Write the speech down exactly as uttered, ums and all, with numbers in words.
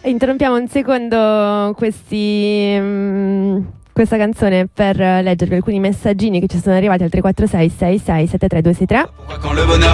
Interrompiamo un secondo questi, um, questa canzone per leggervi alcuni messaggini che ci sono arrivati al tre quattro sei sei sei sette tre due sei tre.